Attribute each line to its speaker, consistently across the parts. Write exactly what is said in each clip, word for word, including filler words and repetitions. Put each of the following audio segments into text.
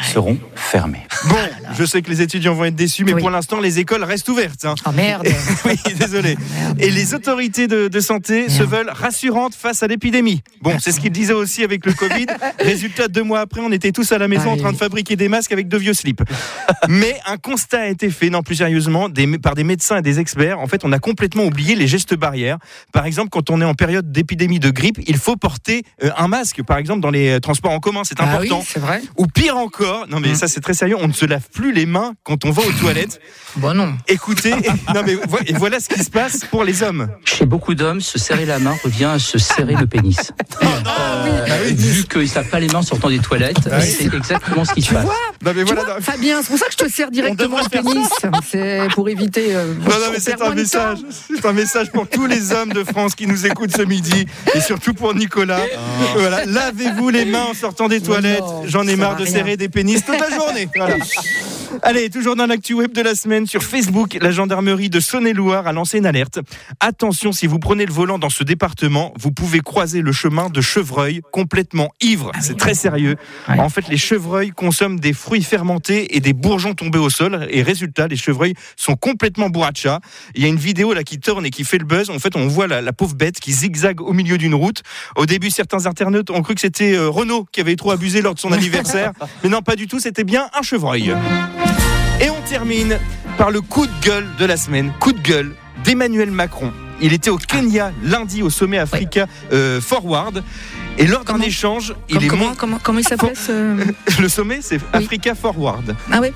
Speaker 1: seront fermées.
Speaker 2: Bon, je sais que les étudiants vont être déçus, mais
Speaker 3: Oui.
Speaker 2: pour l'instant, les écoles restent ouvertes. Hein.
Speaker 3: Oh merde.
Speaker 2: Oui, désolé. Et les autorités de, de santé
Speaker 3: Merde.
Speaker 2: se veulent rassurantes face à l'épidémie. Bon, c'est ce qu'ils disaient aussi avec le Covid. Résultat, deux mois après, on était tous à la maison
Speaker 3: Ah,
Speaker 2: en train
Speaker 3: oui.
Speaker 2: de fabriquer des masques avec de vieux slips. Mais un constat a été fait, non plus sérieusement, des, par des médecins et des experts. En fait, on a complètement oublié les gestes barrières. Par exemple, quand on est en période d'épidémie de grippe, il faut porter euh, un masque, par exemple, dans les transports en commun. C'est
Speaker 3: Ah
Speaker 2: important.
Speaker 3: oui, c'est vrai.
Speaker 2: Ou pire encore, non mais
Speaker 3: Mmh.
Speaker 2: ça c'est très sérieux, on ne se lave plus les mains quand on va aux toilettes.
Speaker 3: Bon non.
Speaker 2: Écoutez, et, non mais vo- et voilà ce qui se passe pour les hommes.
Speaker 1: Chez beaucoup d'hommes, se serrer la main revient à se serrer le pénis. Euh, vu qu'ils ne savent pas les mains en sortant des toilettes,
Speaker 2: Ah oui.
Speaker 1: c'est exactement ce qui se passe.
Speaker 2: Non mais
Speaker 3: Tu
Speaker 2: voilà.
Speaker 3: vois,
Speaker 2: non,
Speaker 3: Fabien, c'est pour ça que je te sers directement le pénis. C'est pour éviter. Euh,
Speaker 2: non, non, mais c'est
Speaker 3: perdre
Speaker 2: un
Speaker 3: moins de
Speaker 2: message,
Speaker 3: temps.
Speaker 2: c'est un message pour tous les hommes de France qui nous écoutent ce midi et surtout pour Nicolas. Voilà, lavez-vous les mains en sortant des toilettes.
Speaker 3: non,
Speaker 2: J'en ai
Speaker 3: ça
Speaker 2: marre
Speaker 3: va
Speaker 2: de
Speaker 3: rien.
Speaker 2: serrer des pénis toute la journée. Voilà. Allez, toujours dans l'actu web de la semaine, sur Facebook, la gendarmerie de Saône-et-Loire a lancé une alerte. Attention, si vous prenez le volant dans ce département, vous pouvez croiser le chemin de chevreuils complètement ivres. C'est très sérieux.
Speaker 3: Ouais.
Speaker 2: En fait, les chevreuils consomment des fruits fermentés et des bourgeons tombés au sol. Et résultat, les chevreuils sont complètement bourrachas. Il y a une vidéo là qui tourne et qui fait le buzz. En fait, on voit la, la pauvre bête qui zigzague au milieu d'une route. Au début, certains internautes ont cru que c'était euh, Renaud qui avait trop abusé lors de son anniversaire. Mais non, pas du tout. C'était bien un chevreuil. Et on termine par le coup de gueule de la semaine. Coup de gueule d'Emmanuel Macron. Il était au Kenya lundi au sommet Africa euh, Forward. Et lors d'un
Speaker 3: Comment
Speaker 2: échange, il
Speaker 3: Comme-
Speaker 2: est
Speaker 3: comment,
Speaker 2: mon-
Speaker 3: comment, comment il s'appelait ce...
Speaker 2: le sommet, c'est Africa Forward.
Speaker 3: Ah oui.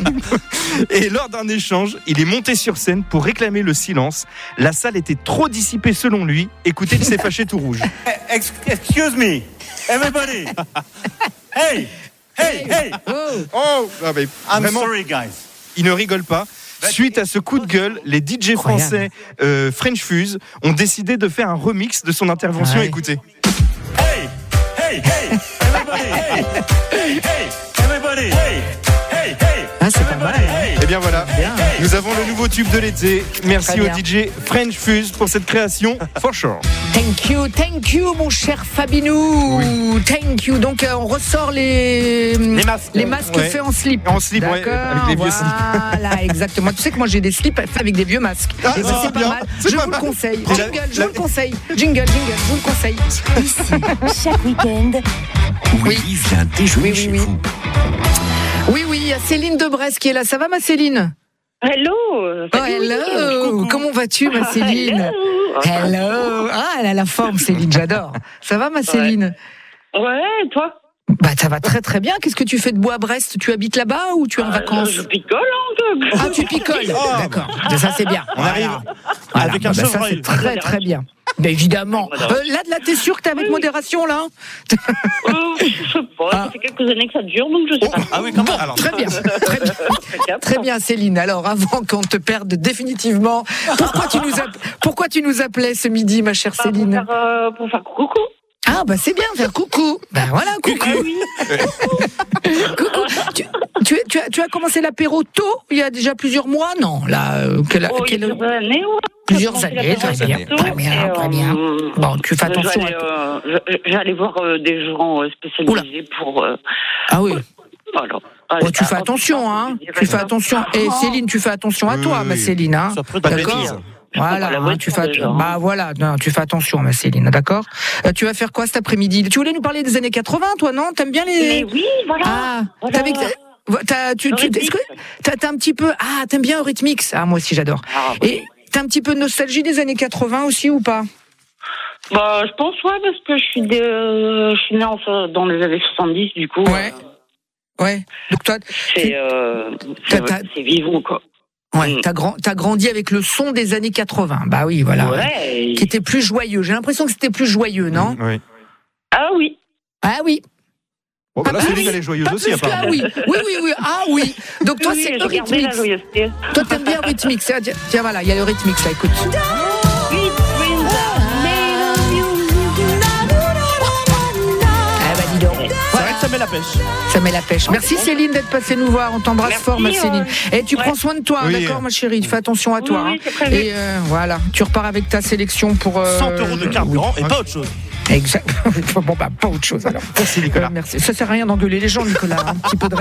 Speaker 2: Et lors d'un échange, il est monté sur scène pour réclamer le silence. La salle était trop dissipée selon lui. Écoutez, il s'est fâché tout rouge.
Speaker 4: Excuse me, everybody. Hey, hey, hey.
Speaker 3: Oh.
Speaker 2: Oh, ah, mais
Speaker 4: I'm
Speaker 2: vraiment,
Speaker 4: sorry, guys.
Speaker 2: il ne rigole pas. Suite à ce coup de gueule, les D J français euh, French Fuse ont décidé de faire un remix de son intervention.
Speaker 3: Ouais.
Speaker 2: Écoutez.
Speaker 4: Hey, hey, hey, everybody. Hey, hey, hey, everybody. Hey, hey, hey.
Speaker 3: Ah, c'est pas mal.
Speaker 4: Hey.
Speaker 2: Et bien voilà,
Speaker 3: Bien.
Speaker 2: nous avons le nouveau tube de l'été. Merci
Speaker 3: Très
Speaker 2: au
Speaker 3: bien.
Speaker 2: D J French Fuse pour cette création. For sure.
Speaker 3: Thank you, thank you, mon cher Fabinou. Thank you. Donc, euh, on ressort les,
Speaker 2: Les masques.
Speaker 3: les masques
Speaker 2: Ouais.
Speaker 3: faits en slip.
Speaker 2: En slip, ouais,
Speaker 3: D'accord,
Speaker 2: avec les vieux slips.
Speaker 3: Voilà, exactement. Tu sais que moi, j'ai des slips faits avec des vieux masques.
Speaker 2: Ah,
Speaker 3: Et ça,
Speaker 2: c'est
Speaker 3: c'est pas
Speaker 2: bien.
Speaker 3: mal.
Speaker 2: C'est
Speaker 3: Je
Speaker 2: pas
Speaker 3: vous
Speaker 2: mal.
Speaker 3: le conseille.
Speaker 2: Et la-
Speaker 3: Jingle, je
Speaker 2: la-
Speaker 3: vous le conseille. Jingle, jingle, je vous le conseille.
Speaker 5: Ici, chaque week-end,
Speaker 3: Oui.
Speaker 6: Willy vient déjeuner
Speaker 3: Oui, oui,
Speaker 6: chez
Speaker 3: oui.
Speaker 6: vous.
Speaker 3: Oui, oui, il y a Céline de Brest qui est là. Ça va, ma Céline?
Speaker 7: Hello.
Speaker 3: Oh,
Speaker 7: salut.
Speaker 3: hello. Comment vas-tu, ma Céline?
Speaker 7: Hello.
Speaker 3: Hello. Ah, elle a la forme, Céline, j'adore. Ça va, ma Céline?
Speaker 7: Ouais, et toi?
Speaker 3: Bah, ça va très très bien. Qu'est-ce que tu fais de beau à Brest? Tu habites là-bas ou tu es en vacances?
Speaker 7: Je picole, hein.
Speaker 3: Ah, tu picoles. D'accord. Ça, c'est bien.
Speaker 2: On arrive.
Speaker 3: Voilà.
Speaker 4: Avec un
Speaker 3: Bah, ça,
Speaker 4: chevreuil.
Speaker 3: c'est très très bien. Mais évidemment. Euh, là, là, t'es sûr que t'es avec
Speaker 7: Oui.
Speaker 3: modération, là?
Speaker 7: Euh, je sais pas,
Speaker 3: Ah.
Speaker 7: ça fait quelques années que ça dure, donc je sais pas.
Speaker 4: Ah oui, comment
Speaker 3: Bon,
Speaker 4: alors?
Speaker 3: très bien. Très bien. Très bien, Céline. Alors, avant qu'on te perde définitivement, pourquoi tu nous, app- pourquoi tu nous appelais ce midi, ma chère
Speaker 7: Pour
Speaker 3: Céline?
Speaker 7: faire, euh, pour faire coucou.
Speaker 3: Ah, bah c'est bien, faire coucou. Ben voilà, coucou.
Speaker 7: Ah oui.
Speaker 3: Coucou. Tu, tu, tu as, tu as commencé l'apéro tôt, il y a déjà plusieurs mois, non? Là, euh, quelle,
Speaker 7: Oh, il y a
Speaker 3: quelle-
Speaker 7: plusieurs années, ouais.
Speaker 3: Plusieurs
Speaker 7: J'ai commencé
Speaker 3: années,
Speaker 7: la
Speaker 3: très
Speaker 7: période
Speaker 3: bien,
Speaker 7: tôt,
Speaker 3: très bien,
Speaker 7: et,
Speaker 3: très bien.
Speaker 7: euh,
Speaker 3: Bon, tu fais attention
Speaker 7: J'allais,
Speaker 3: à toi.
Speaker 7: euh, je- j'allais voir euh, des gens euh, spécialisés pour. euh,
Speaker 3: Ah oui.
Speaker 7: Voilà.
Speaker 3: Oh, tu fais attention, hein. Tu fais attention. Et Céline, tu fais attention à
Speaker 2: Oui,
Speaker 3: toi,
Speaker 2: oui,
Speaker 3: ma
Speaker 2: oui.
Speaker 3: Céline, hein.
Speaker 4: Ça peut pas
Speaker 3: D'accord.
Speaker 4: bêtise.
Speaker 3: Voilà,
Speaker 7: la
Speaker 3: hein,
Speaker 7: voiture,
Speaker 3: tu fais,
Speaker 7: déjà, hein.
Speaker 3: bah voilà, non, tu fais attention, ma Céline, d'accord. Euh, tu vas faire quoi cet après-midi? Tu voulais nous parler des années quatre-vingts, toi, non? T'aimes bien les?
Speaker 7: Mais oui, voilà.
Speaker 3: Ah,
Speaker 7: Voilà.
Speaker 3: t'as avec- t'as- tu, tu, est-ce que t'as, t'as un petit peu, ah, t'aimes bien Eurythmics? Ah, moi aussi, j'adore.
Speaker 7: Ah,
Speaker 3: Et t'as un petit peu de nostalgie des années quatre-vingts aussi ou pas?
Speaker 7: Bah, je pense, ouais, parce que je suis, de, je suis née en, dans les années soixante-dix, du coup.
Speaker 3: Ouais.
Speaker 7: euh,
Speaker 3: Ouais. Donc toi,
Speaker 7: C'est, euh,
Speaker 3: T'as-
Speaker 7: c'est,
Speaker 3: t'as-
Speaker 7: c'est vivant, quoi.
Speaker 3: ouais,
Speaker 7: Mm.
Speaker 3: t'as, grand, t'as grandi avec le son des années quatre-vingts. Bah oui, voilà.
Speaker 7: Ouais.
Speaker 3: Qui était plus joyeux. J'ai l'impression que c'était plus joyeux, non?
Speaker 2: Oui.
Speaker 7: Ah oui.
Speaker 3: Ah oui.
Speaker 2: Bon, bah là,
Speaker 3: Ah, bah
Speaker 2: Céline,
Speaker 3: oui.
Speaker 2: elle est joyeuse
Speaker 3: Pas
Speaker 2: aussi,
Speaker 3: plus que-
Speaker 2: apparemment.
Speaker 3: ah oui, oui, oui, oui. Ah oui. Donc toi,
Speaker 7: oui,
Speaker 3: c'est
Speaker 7: j'ai gardé la
Speaker 3: Eurythmics.
Speaker 7: joyeuseté.
Speaker 3: Toi, t'aimes bien Eurythmics. Tiens, tiens, tiens, voilà, il y a Eurythmics là, écoute. Ah bah dis donc.
Speaker 4: C'est vrai que ça met la pêche.
Speaker 3: Ça met la pêche. Merci Céline d'être passée nous voir. On t'embrasse
Speaker 7: Merci,
Speaker 3: fort, ma
Speaker 7: euh,
Speaker 3: Céline. Et tu
Speaker 7: ouais.
Speaker 3: prends soin de toi,
Speaker 2: Oui.
Speaker 3: d'accord, ma chérie. Fais attention à toi.
Speaker 7: Oui,
Speaker 3: hein.
Speaker 7: oui, c'est prévu.
Speaker 3: Et euh, voilà, tu repars avec ta sélection pour. euh,
Speaker 4: cent euros de carburant et pas autre chose.
Speaker 3: Exact. Bon, bah, pas autre chose alors.
Speaker 2: Merci, Nicolas.
Speaker 3: Euh, merci. Ça sert à rien d'engueuler les gens, Nicolas. Un petit peu de